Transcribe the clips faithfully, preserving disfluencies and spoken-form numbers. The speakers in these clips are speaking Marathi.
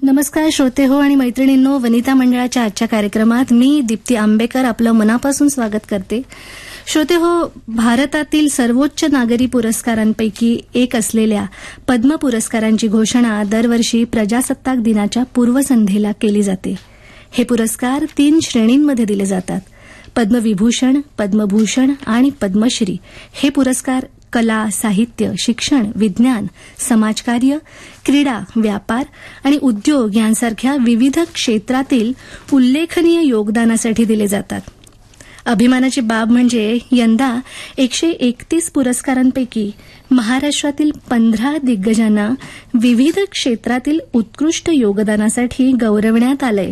नमस्कार श्रोते हो आणि मैत्रिणींनो, वनिता मंडळाच्या आजच्या कार्यक्रमात मी दीप्ती आंबेकर आपलं मनापासून स्वागत करते. श्रोते हो, भारतातील सर्वोच्च नागरी पुरस्कारांपैकी एक असलेल्या पद्म पुरस्कारांची घोषणा दरवर्षी प्रजासत्ताक दिनाच्या पूर्वसंध्येला केली जाते. हे पुरस्कार तीन श्रेणींमध्ये दिले जातात. पद्मविभूषण, पद्मभूषण आणि पद्मश्री हे पुरस्कार कला, साहित्य, शिक्षण, विज्ञान, समाजकार्य, क्रीडा, व्यापार आणि उद्योग यांसारख्या विविध क्षेत्रातील उल्लेखनीय योगदानासाठी दिले जातात. अभिमानाची बाब म्हणजे यंदा एकशे एकतीस पुरस्कारांपैकी महाराष्ट्रातील पंधरा दिग्गजांना विविध क्षेत्रातील उत्कृष्ट योगदानासाठी गौरवण्यात आलंय.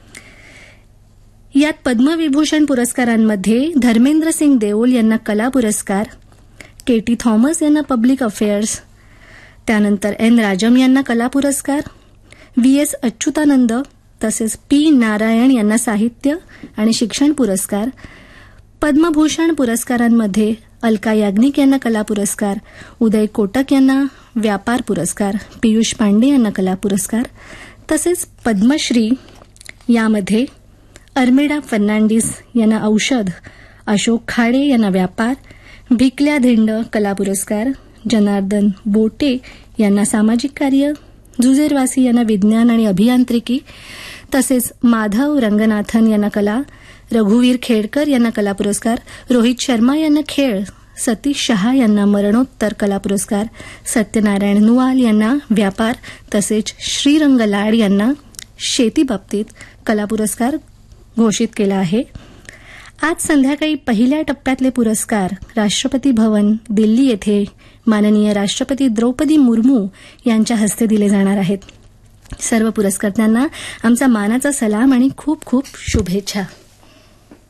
यात पद्मविभूषण पुरस्कारांमध्ये धर्मेंद्र सिंग देओल यांना कला पुरस्कार, के टी थॉमस यांना पब्लिक अफेअर्स, त्यानंतर एन राजम यांना कला पुरस्कार, व्ही एस अच्युतानंद तसेच पी नारायण यांना साहित्य आणि शिक्षण पुरस्कार, पद्मभूषण पुरस्कारांमध्ये अलका याग्निक यांना कला पुरस्कार, उदय कोटक यांना व्यापार पुरस्कार, पियुष पांडे यांना कला पुरस्कार, तसेच पद्मश्री यामध्ये अर्मेडा फर्नांडिस यांना औषध, अशोक खाडे यांना व्यापार, भिकल्या धिंड कला पुरस्कार, जनार्दन बोटे यांना सामाजिक कार्य, जुझेरवासी यांना विज्ञान आणि अभियांत्रिकी, तसेच माधव रंगनाथन यांना कला, रघुवीर खेडकर यांना कला पुरस्कार, रोहित शर्मा यांना खेळ, सतीश शहा यांना मरणोत्तर कला पुरस्कार, सत्यनारायण नुवाल यांना व्यापार तसेच श्रीरंग लाड यांना शेतीबाबतीत कला पुरस्कार घोषित केला आहे. आज संध्याकाळी पहिल्या टप्प्यातले पुरस्कार राष्ट्रपती भवन दिल्ली येथे माननीय राष्ट्रपती द्रौपदी मुर्मू यांच्या हस्ते दिले जाणार आहेत. सर्व पुरस्कर्त्यांना आमचा मानाचा सलाम आणि खूप खूप शुभेच्छा.